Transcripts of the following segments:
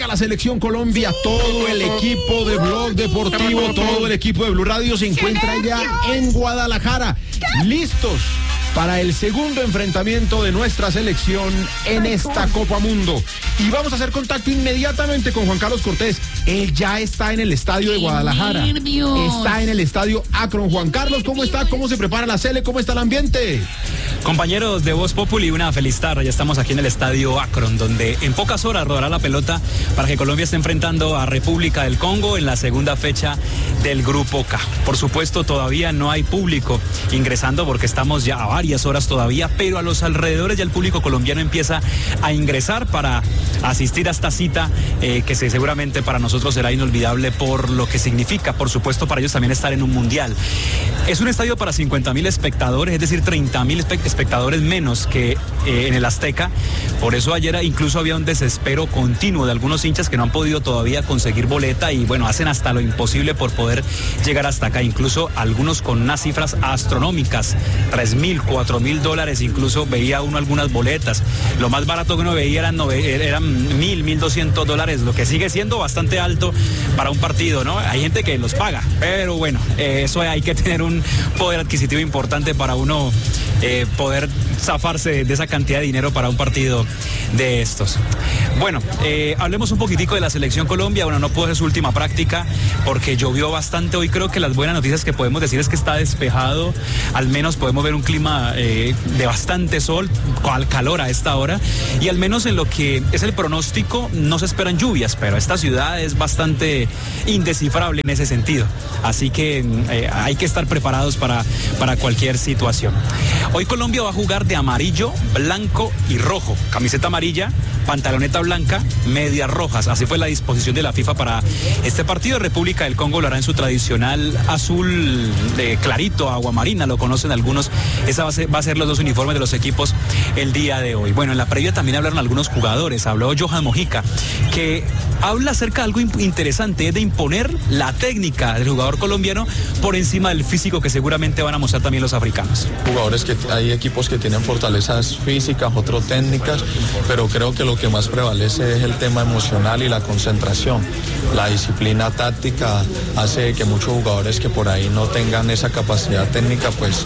La selección Colombia, todo el equipo de Blog Deportivo, todo el equipo de Blue Radio se encuentra ya en Guadalajara, listos para el segundo enfrentamiento de nuestra selección en esta Copa Mundo. Y vamos a hacer contacto inmediatamente con Juan Carlos Cortés. Él ya está en el estadio de Guadalajara. Está en el estadio Akron. Juan Carlos, ¿cómo está? ¿Cómo se prepara la Sele? ¿Cómo está el ambiente? Compañeros de Voz Populi, una feliz tarde. Ya estamos aquí en el estadio Akron, donde en pocas horas rodará la pelota para que Colombia esté enfrentando a República del Congo en la segunda fecha del Grupo K. Por supuesto, todavía no hay público ingresando porque estamos ya a varias horas todavía, pero a los alrededores ya el público colombiano empieza a ingresar para asistir a esta cita que seguramente para nosotros será inolvidable por lo que significa, por supuesto, para ellos también estar en un mundial. Es un estadio para 50,000 espectadores, es decir, 30,000 espectadores menos que en el Azteca. Por eso ayer incluso había un desespero continuo de algunos hinchas que no han podido todavía conseguir boleta y bueno, hacen hasta lo imposible por poder llegar hasta acá. Incluso algunos con unas cifras astronómicas, $3,000, $4,000, incluso veía uno algunas boletas. Lo más barato que uno veía eran $1,000, $1,200, lo que sigue siendo bastante alto para un partido, ¿no? Hay gente que los paga, pero bueno, eso hay que tener un poder adquisitivo importante para uno poder zafarse de esa cantidad de dinero para un partido de estos. Bueno, hablemos un poquitico de la selección Colombia. Bueno, no pudo ser su última práctica porque llovió bastante. Hoy creo que las buenas noticias que podemos decir es que está despejado, al menos podemos ver un clima de bastante sol, calor a esta hora, y al menos en lo que es el pronóstico no se esperan lluvias, pero esta ciudad es bastante indescifrable en ese sentido, así que hay que estar preparados para cualquier situación. Hoy Colombia va a jugar de amarillo, blanco y rojo, camiseta amarilla, pantaloneta blanca, medias rojas. Así fue la disposición de la FIFA para este partido. República del Congo lo hará en su tradicional azul clarito, aguamarina, lo conocen algunos. Esa va a ser los dos uniformes de los equipos el día de hoy. Bueno, en la previa también hablaron algunos jugadores. Habló Johan Mojica, que habla acerca de algo interesante, es de imponer la técnica del jugador colombiano por encima del físico que seguramente van a mostrar también los africanos. Jugadores que hay equipos que tienen fortalezas físicas, otros técnicas, pero creo que lo que más prevalece es el tema emocional y la concentración. La disciplina táctica hace que muchos jugadores que por ahí no tengan esa capacidad técnica pues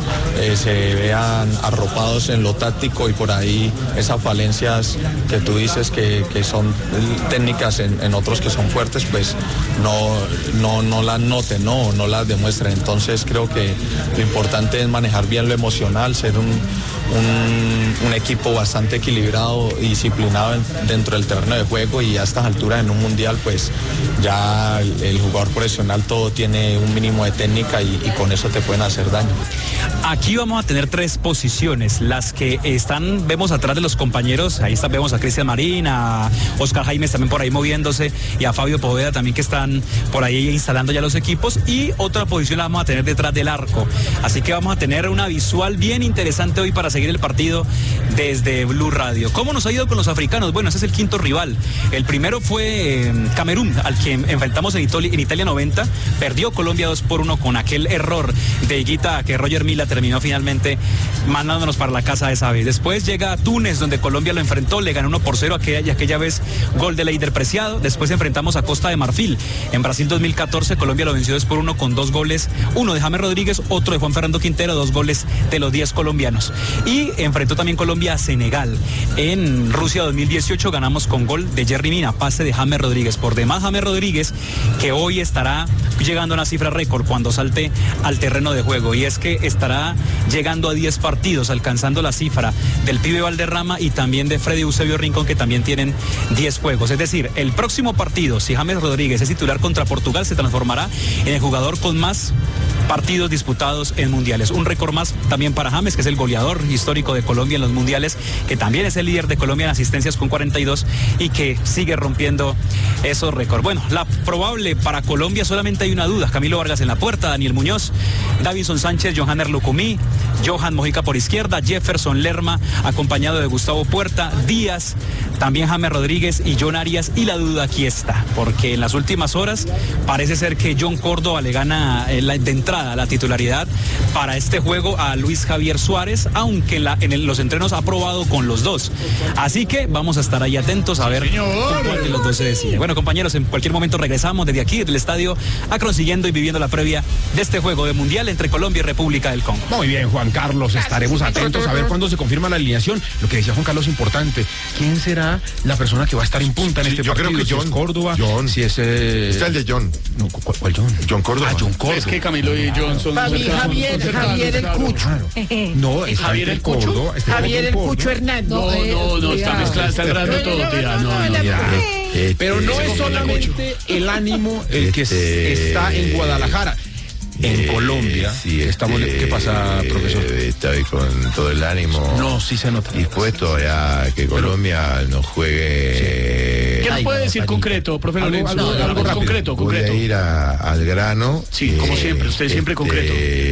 se vean arropados en lo táctico y por ahí esas falencias que tú dices que son técnicas en otros que son fuertes pues no las noten, no las demuestren. Entonces creo que lo importante es manejar bien lo emocional, ser un equipo bastante equilibrado y disciplinado dentro del terreno de juego, y a estas alturas en un mundial pues ya el jugador profesional todo tiene un mínimo de técnica y con eso te pueden hacer daño. Aquí vamos a tener tres posiciones, las que vemos atrás de los compañeros. Ahí vemos a Cristian Marín, a Oscar Jaimes también por ahí moviéndose, y a Fabio Poveda también, que están por ahí instalando ya los equipos, y otra posición la vamos a tener detrás del arco. Así que vamos a tener una visual bien interesante hoy para seguir el partido desde Blue Radio. ¿Cómo nos ha ido con los africanos? Bueno, ese es el quinto rival. El primero fue Camerún, al que enfrentamos en Italia 90. Perdió Colombia 2-1 con aquel error de Higuita que Roger Mila terminó finalmente mandándonos para la casa esa vez. Después llega Túnez, donde Colombia lo enfrentó, le ganó 1-0 aquella vez, gol de Leider Preciado. Después enfrentamos a Costa de Marfil. En Brasil 2014 Colombia lo venció 2-1 con 2 goles, uno de James Rodríguez, otro de Juan Fernando Quintero, 2 goles de los 10 colombianos. Y enfrentó también Colombia a Senegal. En Rusia 2018 ganamos con gol de Jerry Mina, pase de James Rodríguez. Por demás, James Rodríguez, que hoy estará llegando a una cifra récord cuando salte al terreno de juego, y es que estará llegando a 10 partidos, alcanzando la cifra del pibe Valderrama y también de Freddy Eusebio Rincón, que también tienen 10 juegos. Es decir, el próximo partido, si James Rodríguez es titular contra Portugal, se transformará en el jugador con más partidos disputados en mundiales. Un récord más también para James, que es el goleador histórico de Colombia en los mundiales, que también es el líder de Colombia en asistencias con 42 y que sigue rompiendo esos récords. Bueno, la probable para Colombia solamente hay una duda: Camilo Vargas en la puerta, Daniel Muñoz, Davinson Sánchez, Johanner Lucumí, Johan Mojica por izquierda, Jefferson Lerma acompañado de Gustavo Puerta, Díaz, también James Rodríguez y John Arias, y la duda aquí está, porque en las últimas horas parece ser que John Córdoba le gana de entrada la titularidad para este juego a Luis Javier Suárez, aunque los entrenos ha probado con los dos. Así que vamos a estar ahí atentos a ver cuál de los dos se decide. Bueno, compañeros, en cualquier momento regresamos desde aquí, del estadio Akron, siguiendo y viviendo la previa de este juego de Mundial entre Colombia y República del Congo. Muy bien, Juan Carlos, estaremos atentos a ver cuándo se confirma la alineación. Lo que decía Juan Carlos es importante. ¿Quién será la persona que va a estar en punta en este partido? Yo creo que John, si es Córdoba. John. Si es Está el de John. No, ¿cuál John? John Córdoba. John Córdoba. Es que Camilo y John son... Para mí, Javier el Cucho. No, es Javier el Cucho. Córdoba. Javier el Cucho Hernández. No, está mezclado, está errando todo, tía. No. Pero no es solamente el ánimo el que está en Guadalajara. En Colombia, estamos... ¿Qué pasa, profesor? Estoy con todo el ánimo. No, sí se nota. Dispuesto a que Colombia nos juegue. ¿Qué nos puede decir concreto, profe Lorenzo? Algo concreto. Voy a ir al grano. Sí, como siempre, usted siempre concreto.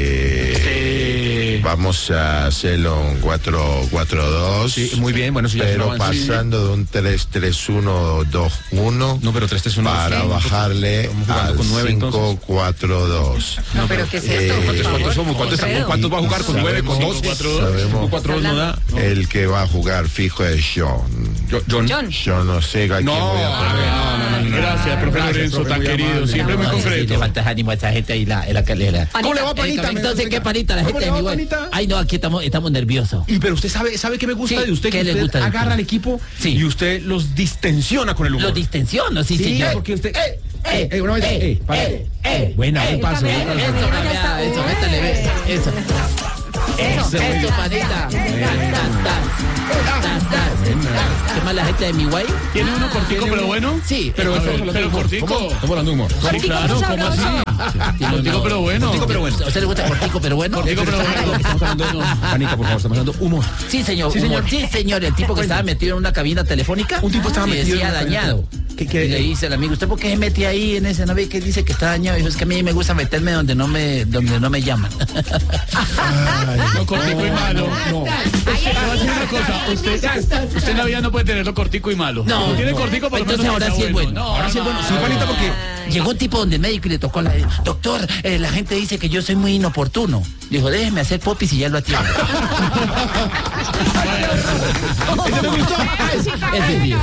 Vamos a hacerlo un 4-4-2. Sí, muy bien, bueno, sí, ya pero pasando de un 3-3-1-2-1. No, pero 3-3-1 para bajarle al 5-4-2. No, pero ¿qué es esto? ¿Cuántos somos? ¿Cuántos va a jugar con 9, con 2? 4-2 no da. El que va a jugar fijo es John. Yo no sé a quién voy a poner. Gracias, profe Lorenzo, tan querido. Siempre muy concreto. Le falta ánimo a esa gente ahí en la calera. ¿Cómo le va, Panita? Entonces, ¿qué, Panita? La gente de mi web. Ay, no, aquí estamos nerviosos. Pero usted sabe qué me gusta Sí, de usted, ¿qué que le usted gusta de agarra usted? al equipo y usted los distensiona con el humor. Los distensiono, sí, Sí, señor. porque usted... una vez... Buena, un paso. Eso, métele, eso, Panita. ¿Qué más la gente de mi guay? ¿Tiene uno cortico pero bueno? Sí, Pero cortico. Estamos hablando de humor. Sí, claro, ¿cómo así? Cortico pero bueno. Cortico, pero bueno. ¿A usted le gusta cortico, pero bueno? Cortico pero bueno. Estamos hablando de... Panita, por favor, estamos hablando de humor. Sí, señor. Sí, señor. Sí, señor. El tipo que estaba metido en una cabina telefónica. Un tipo estaba metido decía en una cabina dañado. Y le dice el amigo, ¿usted por qué se mete ahí en ese? ¿No ve que dice que está dañado? Dijo, es que a mí me gusta meterme donde no me llaman. No, cortico y malo. No. Le voy a decir una cosa, usted en la vida no puede tenerlo cortico y malo. No. Tiene cortico, pero entonces ahora sí es bueno. Ahora sí es bueno. Sí, Panita, porque... Llegó un tipo donde el médico y le tocó doctor, la gente dice que yo soy muy inoportuno. Dijo, déjeme hacer popis y ya lo atiendo. ¿Ese me gustó? Ese mío.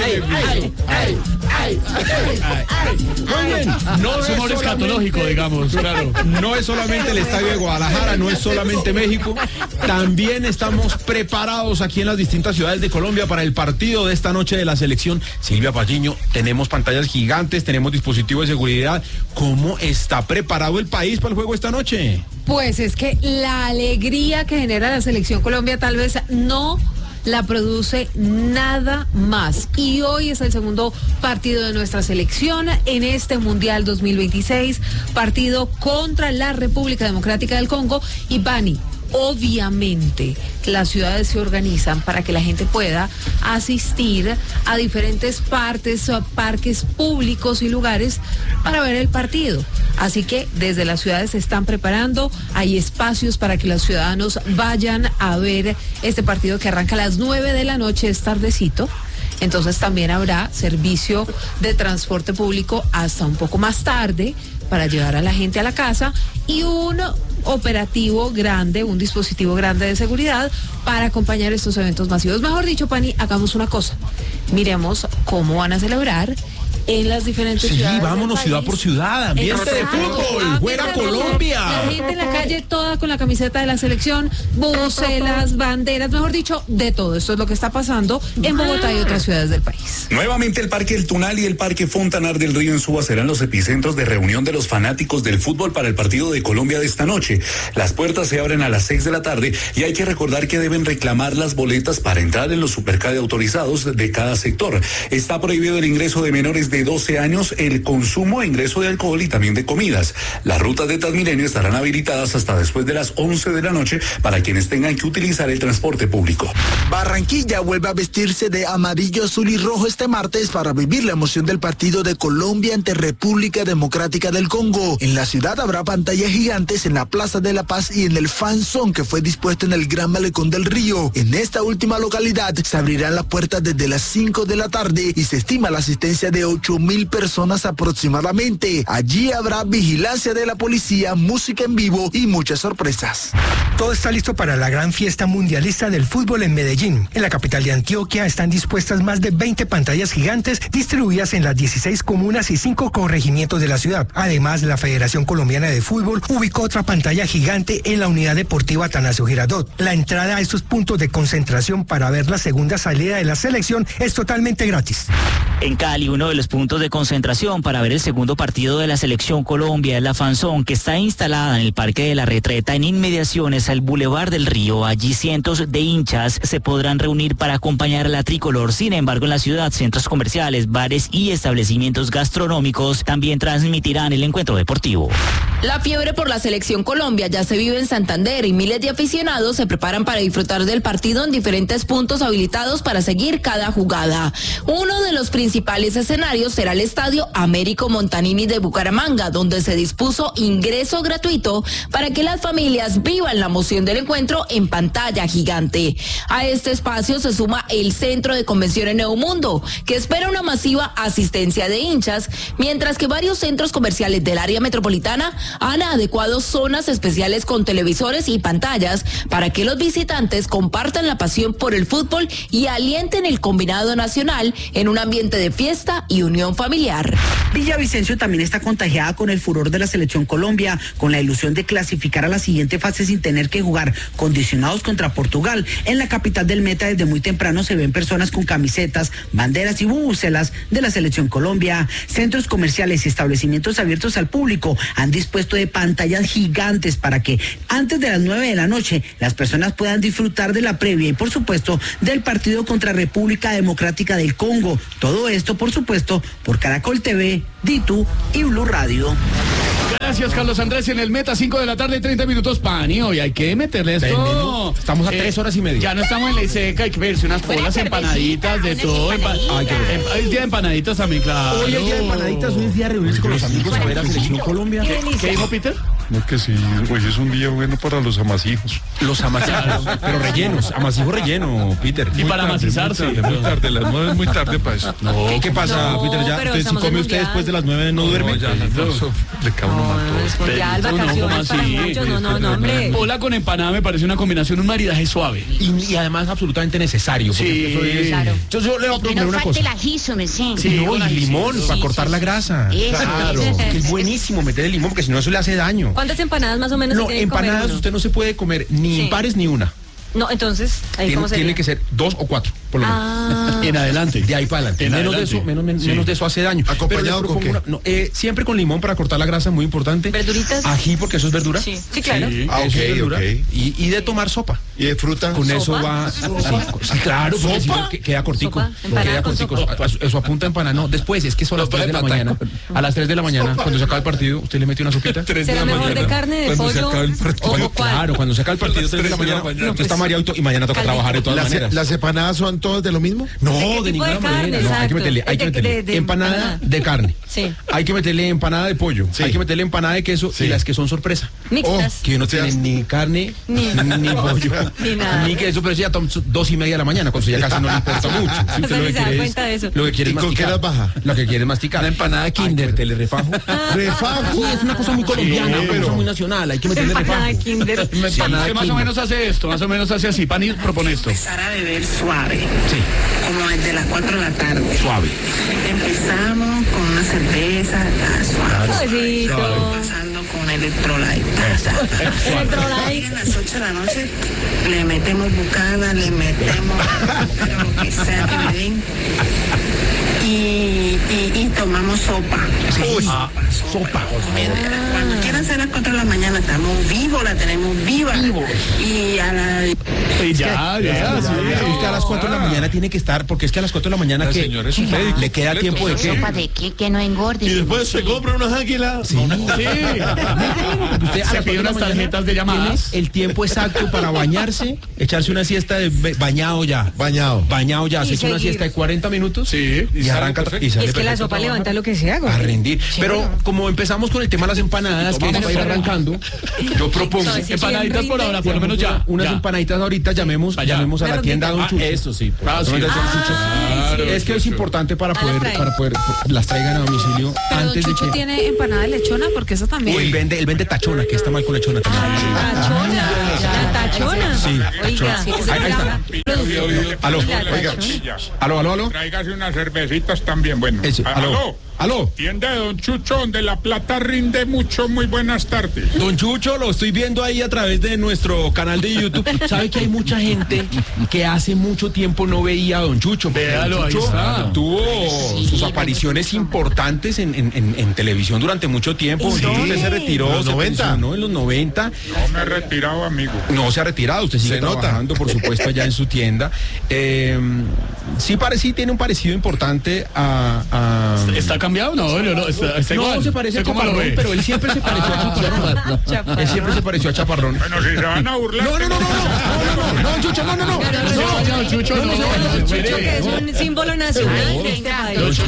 Muy bien. No Es humor escatológico, digamos, claro. No es solamente el estadio de Guadalajara, no es solamente México. También estamos preparados aquí en las distintas ciudades de Colombia para el partido de esta noche de la selección. Silvia Patiño, tenemos pantallas gigantes, tenemos dispositivos de seguridad. ¿Cómo está preparado el país para el juego esta noche? Pues es que la alegría que genera la selección Colombia tal vez no la produce nada más. Y hoy es el segundo partido de nuestra selección en este Mundial 2026, partido contra la República Democrática del Congo. Y Bani, obviamente las ciudades se organizan para que la gente pueda asistir a diferentes partes, parques públicos y lugares para ver el partido. Así que desde las ciudades se están preparando, hay espacios para que los ciudadanos vayan a ver este partido que arranca a las 9 de la noche, es tardecito. Entonces también habrá servicio de transporte público hasta un poco más tarde para llevar a la gente a la casa y un operativo grande, un dispositivo grande de seguridad para acompañar estos eventos masivos. Mejor dicho, Pani, hagamos una cosa. Miremos cómo van a celebrar en las diferentes ciudades. Sí, vámonos ciudad por ciudad, ambiente de fútbol, juega Colombia. La gente en la calle toda con la camiseta de la selección, bucelas, banderas, mejor dicho, de todo. Esto es lo que está pasando en Bogotá y otras ciudades del país. Nuevamente el Parque El Tunal y el Parque Fontanar del Río en Suba serán los epicentros de reunión de los fanáticos del fútbol para el partido de Colombia de esta noche. Las puertas se abren a las 6 de la tarde y hay que recordar que deben reclamar las boletas para entrar en los supercade autorizados de cada sector. Está prohibido el ingreso de menores de de 12 años el consumo e ingreso de alcohol y también de comidas. Las rutas de Transmilenio estarán habilitadas hasta después de las 11 de la noche para quienes tengan que utilizar el transporte público. Barranquilla vuelve a vestirse de amarillo, azul y rojo este martes para vivir la emoción del partido de Colombia ante República Democrática del Congo. En la ciudad habrá pantallas gigantes en la Plaza de la Paz y en el Fan Zone que fue dispuesto en el Gran Malecón del Río. En esta última localidad se abrirán las puertas desde las 5 de la tarde y se estima la asistencia de 8.000 personas aproximadamente. Allí habrá vigilancia de la policía, música en vivo y muchas sorpresas. Todo está listo para la gran fiesta mundialista del fútbol en Medellín. En la capital de Antioquia están dispuestas más de 20 pantallas gigantes distribuidas en las 16 comunas y 5 corregimientos de la ciudad. Además, la Federación Colombiana de Fútbol ubicó otra pantalla gigante en la unidad deportiva Atanasio Girardot. La entrada a estos puntos de concentración para ver la segunda salida de la selección es totalmente gratis. En Cali, uno de los puntos de concentración para ver el segundo partido de la selección Colombia es la Fan Zone, que está instalada en el Parque de la Retreta en inmediaciones al Boulevard del Río. Allí cientos de hinchas se podrán reunir para acompañar a la tricolor. Sin embargo, en la ciudad, centros comerciales, bares y establecimientos gastronómicos también transmitirán el encuentro deportivo. La fiebre por la selección Colombia ya se vive en Santander y miles de aficionados se preparan para disfrutar del partido en diferentes puntos habilitados para seguir cada jugada. Uno de los principales escenarios será el Estadio Américo Montanini de Bucaramanga, donde se dispuso ingreso gratuito para que las familias vivan la emoción del encuentro en pantalla gigante. A este espacio se suma el Centro de Convenciones Neomundo, que espera una masiva asistencia de hinchas, mientras que varios centros comerciales del área metropolitana han adecuado zonas especiales con televisores y pantallas para que los visitantes compartan la pasión por el fútbol y alienten el combinado nacional en un ambiente de fiesta y unión familiar. Villavicencio también está contagiada con el furor de la selección Colombia, con la ilusión de clasificar a la siguiente fase sin tener que jugar condicionados contra Portugal. En la capital del Meta desde muy temprano se ven personas con camisetas, banderas y bubucelas de la selección Colombia. Centros comerciales y establecimientos abiertos al público han dispuesto de pantallas gigantes para que antes de las 9 de la noche las personas puedan disfrutar de la previa y por supuesto del partido contra República Democrática del Congo. Todo esto por supuesto por Caracol TV, Ditu y Blue Radio. Gracias, Carlos Andrés. En el Meta, 5 de la tarde, 30 minutos, pani. Hoy hay que meterle esto. Estamos a 3 horas y media. Ya no estamos en la seca, hay que verse unas polas, empanaditas, de todo. Hay día de empanaditas también, claro. Hoy es día de empanaditas, hoy es día de reunirse con los amigos a ver la selección Colombia. ¿Qué dijo Peter? No, que sí, hoy es un día bueno para los amasijos. Los amasijos, pero rellenos, amasijo relleno, Peter. Y para amacizarse. Muy tarde, las 9 es muy tarde para eso. No, ¿qué pasa, Peter? Ya, si come usted después de las 9 no duerme. No, ya, le cae uno mal todo. Mundial, vacaciones para muchos, no, hombre. Pola con empanada me parece una combinación, un maridaje suave. Y además absolutamente necesario. Sí, eso es, claro. Yo le voy a proponer una cosa. El ají, sí, y limón para cortar la grasa. Claro, que es buenísimo meter el limón porque si no eso le hace daño. ¿Cuántas empanadas más o menos? No, empanadas usted no se puede comer ni impares ni una. No, entonces, ahí cómo sería. Tiene que ser 2 o 4, por lo menos. En adelante. De ahí para adelante. Menos de eso hace daño. ¿Acompañado con qué? Siempre con limón para cortar la grasa, muy importante. ¿Verduritas? Ají, porque eso es verdura. Sí, claro. Sí, ok. Y de tomar sopa. ¿Y de fruta? Con ¿Sopa? eso va... Sí, claro, porque si no, queda cortico. Queda cortico. Eso apunta a empanada. No, después, es que son las 3 de la mañana. A las 3 de la mañana, cuando se acaba el partido, usted le mete una sopita. ¿Será mejor de carne, de pollo? Claro, cuando se acaba el partido, 3 de la mañana, usted está mareado y mañana toca trabajar de todas maneras. ¿Las empanadas son todas de lo mismo? No, de ninguna manera. No, hay que meterle empanada de carne. Sí. Hay que meterle empanada de pollo. Hay que meterle empanada de queso y las que son sorpresa. Mixtas. Que no tienen ni carne, ni pollo, ni nada. ni queso, pero ya 2:30 de la mañana, cuando ya casi no le importa mucho. Si usted lo que quiere es, de eso. Lo que quiere es masticar. ¿Con qué las baja? Lo que quiere es masticar. Una empanada Kinder. Meterle refajo. ¿Refajo? Sí, es una cosa muy colombiana, una cosa muy nacional. Hay que meterle refajo. Empanada Kinder. Usted más o menos hace esto, más o menos hace así. Pani propone esto. Empezar a beber suave. Sí. Como desde las 4 de la tarde. Suave. Empezamos con una cerveza, suave. Pasando con electrolyte. Electrolyte. A las 8 de la noche le metemos bucana, le metemos lo que sea que me den. Y y tomamos sopa. Sopa. Cuando quieran ser las 4 de la mañana, estamos vivos, la tenemos viva. Y a la... Es que a las 4 de la mañana tiene que estar, porque es que a las 4 de la mañana que le queda tiempo de qué. ¿Sopa de qué? Que no engorde. Y después se compra unas águilas. Sí. Usted se pide unas tarjetas de llamadas. El tiempo exacto para bañarse, echarse una siesta de bañado ya. Bañado ya. Se echa una siesta de 40 minutos. Sí. Y arranca y sale. Es que la sopa levanta lo que sea. A rendir. Pero como empezamos con el tema de las empanadas, que vamos a ir arrancando, yo propongo empanaditas por ahora, por lo menos ya. Unas empanaditas ahorita, llamemos a la tienda Don Chucho. Eso sí. Es que es importante para poder las traigan a domicilio antes de que. ¿Chucho tiene empanada de lechona? Porque eso también. Él vende tachona, que está mal con lechona también. Tachona. Sí. Oiga, ahí está. Aló. Tráigase unas cervecitas también, bueno. Aló. Tienda de Don Chucho, donde la plata rinde mucho. Muy buenas tardes. Don Chucho, lo estoy viendo ahí a través de nuestro canal de YouTube. ¿Sabe que hay mucha gente que hace mucho tiempo no veía a Don Chucho? Véalo, Don Chucho ahí está. tuvo sus apariciones importantes en televisión durante mucho tiempo. Sí. Usted se retiró. En los 90. ¿No? En los 90. No me he retirado, amigo. No se ha retirado, usted sigue trabajando, por supuesto, allá en su tienda. Sí, tiene un parecido importante a... ¿Está cambiado? No, está igual. No se parece a Chaparrón, pero él siempre se pareció a Chaparrón. Él siempre se pareció a Chaparrón. Bueno, si se van a burlar... No, Chucho, no. Chucho, que es un símbolo nacional de este país.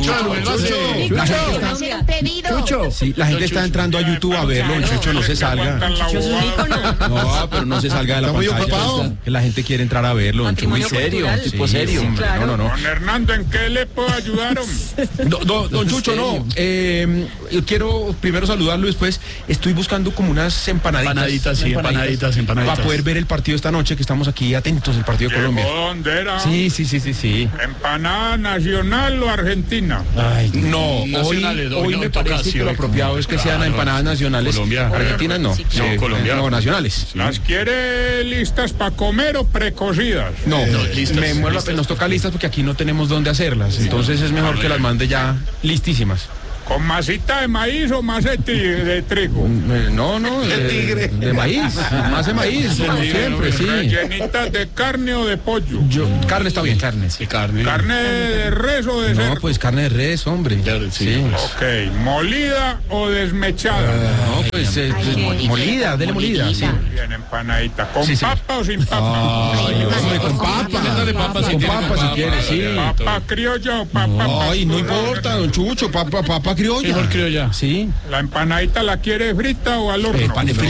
Chucho, sí, la gente está entrando a YouTube a verlo. Chucho, no se salga. Chucho es un ícono. No, pero no se salga de la pantalla. Que la gente quiere entrar a verlo. Patrimonio Muy serio, cultural. tipo serio. Claro. No. Don Hernando, ¿en qué le puedo ayudar? Don Chucho, no. Yo quiero primero saludarlo y después estoy buscando como unas empanaditas. Empanaditas. Para poder ver el partido esta noche, que estamos aquí atentos al partido de Colombia. ¿Dónde era? Sí. ¿Empanada nacional o argentina? Ay, no, nacionales, hoy me parece que lo apropiado es que sean empanadas nacionales. Colombia. Argentinas no. Colombia. No, nacionales. ¿Las quiere listas para comer o precocidas? No, nos toca listas porque aquí no tenemos dónde hacerlas. Entonces es mejor que las mande ya listísimas. ¿Con masita de maíz o masa de trigo? No, de maíz, más de maíz, como siempre, sí. ¿Rellenitas de carne o de pollo? Carne está bien, carne. Sí, carne. ¿Carne de res o de cerdo? No, pues carne de res, hombre. Sí. Ok, ¿molida o desmechada? No, pues molida, dele molida, sí. Bien, empanadita. ¿Con papa o sin papa? Ay, hombre, con papa. Con papa si quiere, sí. ¿Papa criolla o papa? Ay, no importa, don Chucho, papa criolla. Mejor criolla. Sí. ¿La empanadita la quiere frita o al horno?